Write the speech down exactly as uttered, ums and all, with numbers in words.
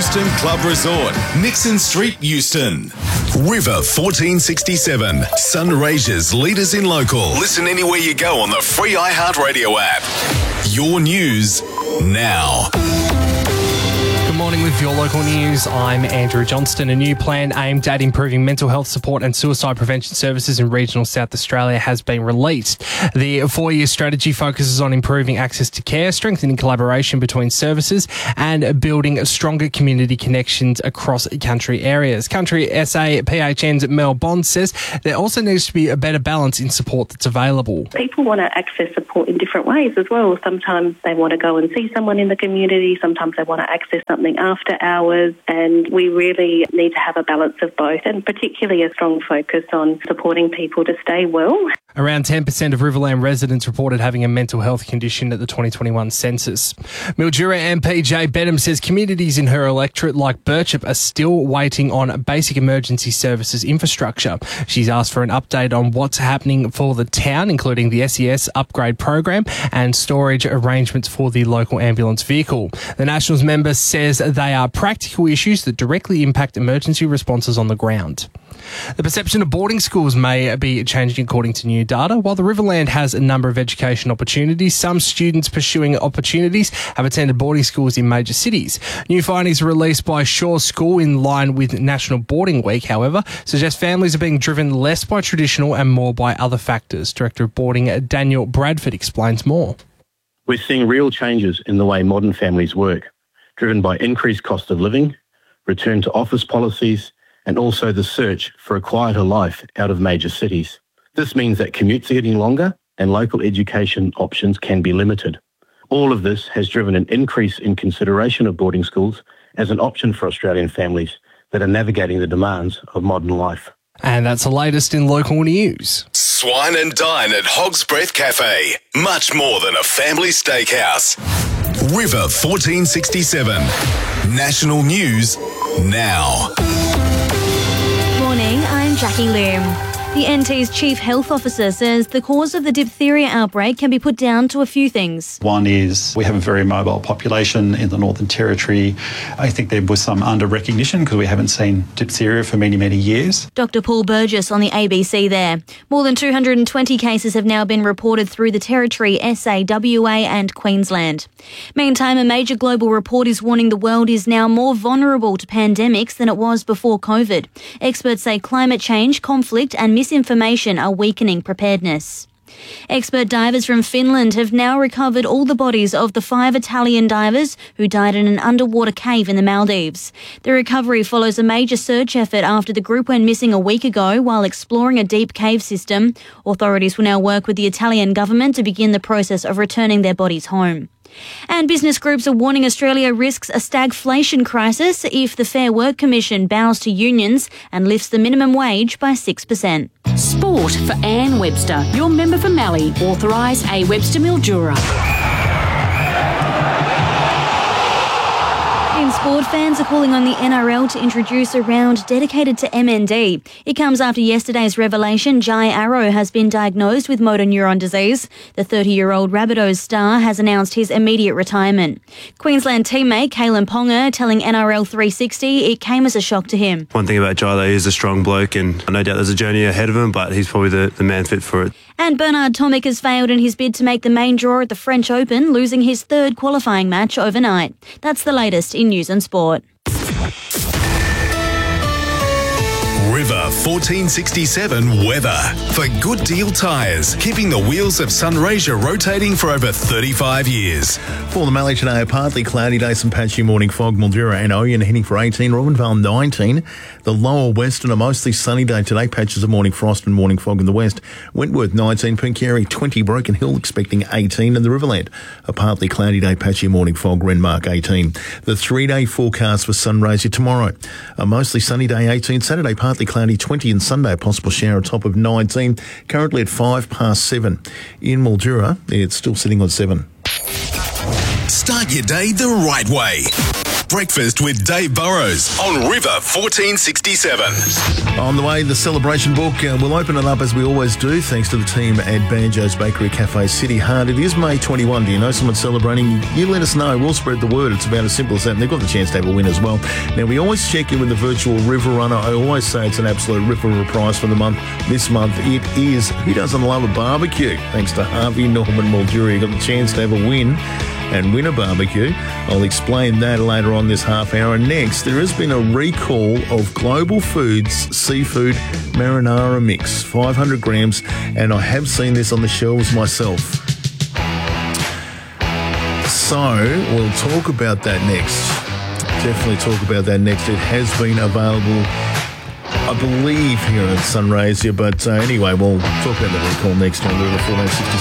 Euston Club Resort, Nixon Street, Euston. River fourteen sixty-seven, Sunraysia's leaders in local. Listen anywhere you go on the free iHeartRadio app. Your news now. Good morning with your local news. I'm Andrew Johnston. A new plan aimed at improving mental health support and suicide prevention services in regional South Australia has been released. The four-year strategy focuses on improving access to care, strengthening collaboration between services and building stronger community connections across country areas. Country S A P H N's Mel Bond says there also needs to be a better balance in support that's available. People want to access support in different ways as well. Sometimes they want to go and see someone in the community. Sometimes they want to access something after hours, and we really need to have a balance of both, and particularly a strong focus on supporting people to stay well. Around ten percent of Riverland residents reported having a mental health condition at the twenty twenty-one census. Mildura M P Jay Benham says communities in her electorate like Birchip are still waiting on basic emergency services infrastructure. She's asked for an update on what's happening for the town, including the S E S upgrade program and storage arrangements for the local ambulance vehicle. The Nationals member says they are practical issues that directly impact emergency responses on the ground. The perception of boarding schools may be changing according to new data. While the Riverland has a number of education opportunities, some students pursuing opportunities have attended boarding schools in major cities. New findings released by Shaw School in line with National Boarding Week, however, suggest families are being driven less by traditional and more by other factors. Director of Boarding Daniel Bradford explains more. We're seeing real changes in the way modern families work, driven by increased cost of living, return to office policies, and also the search for a quieter life out of major cities. This means that commutes are getting longer and local education options can be limited. All of this has driven an increase in consideration of boarding schools as an option for Australian families that are navigating the demands of modern life. And that's the latest in local news. Swine and dine at Hog's Breath Cafe. Much more than a family steakhouse. River fourteen sixty-seven. National news now. Morning, I'm Jackie Loom. The N T's Chief Health Officer says the cause of the diphtheria outbreak can be put down to a few things. One is we have a very mobile population in the Northern Territory. I think there was some under-recognition because we haven't seen diphtheria for many, many years. Doctor Paul Burgess on the A B C there. More than two hundred twenty cases have now been reported through the Territory, S A, W A and Queensland. Meantime, a major global report is warning the world is now more vulnerable to pandemics than it was before COVID. Experts say climate change, conflict and misinformation are weakening preparedness. Expert divers from Finland have now recovered all the bodies of the five Italian divers who died in an underwater cave in the Maldives. The recovery follows a major search effort after the group went missing a week ago while exploring a deep cave system. Authorities will now work with the Italian government to begin the process of returning their bodies home. And business groups are warning Australia risks a stagflation crisis if the Fair Work Commission bows to unions and lifts the minimum wage by six percent. Sport for Anne Webster, your member for Mallee, authorised A Webster Mildura. In sport, fans are calling on the N R L to introduce a round dedicated to M N D. It comes after yesterday's revelation Jai Arrow has been diagnosed with motor neuron disease. The thirty-year-old Rabbitohs star has announced his immediate retirement. Queensland teammate Kalen Ponga telling N R L three sixty it came as a shock to him. One thing about Jai, though, he's a strong bloke and no doubt there's a journey ahead of him, but he's probably the, the man fit for it. And Bernard Tomic has failed in his bid to make the main draw at the French Open, losing his third qualifying match overnight. That's the latest in news and sport. River fourteen sixty-seven weather. For Good Deal Tyres, keeping the wheels of Sunraysia rotating for over thirty-five years. For the Mallee today, a partly cloudy day, some patchy morning fog. Mildura and Oyen heading for eighteen, Robinvale nineteen. The lower western, a mostly sunny day today, patches of morning frost and morning fog in the west. Wentworth nineteen, Pincarry twenty, Broken Hill expecting eighteen, and the Riverland, a partly cloudy day, patchy morning fog, Renmark eighteen. The three-day forecast for Sunraysia tomorrow, a mostly sunny day, eighteen, Saturday partly cloudy, twenty, and Sunday a possible shower, top of nineteen. Currently at five past seven. In Mildura, it's still sitting on seven. Start your day the right way. Breakfast with Dave Burrows on River fourteen sixty-seven. On the way, the celebration book. Uh, we'll open it up as we always do, thanks to the team at Banjo's Bakery Cafe City Hard. It is May twenty-first. Do you know someone celebrating? You let us know. We'll spread the word. It's about as simple as that. And they've got the chance to have a win as well. Now, we always check in with the virtual River Runner. I always say it's an absolute ripper of a prize for the month. This month, it is Who Doesn't Love a Barbecue? Thanks to Harvey Norman Mildura. You got the chance to have a win and win a barbecue. I'll explain that later on this half hour. And next, there has been a recall of Global Foods Seafood Marinara Mix, five hundred grams, and I have seen this on the shelves myself. So, we'll talk about that next. Definitely talk about that next. It has been available, I believe, here at Sunraysia, but uh, anyway, we'll talk about the recall next on River fourteen sixty-seven.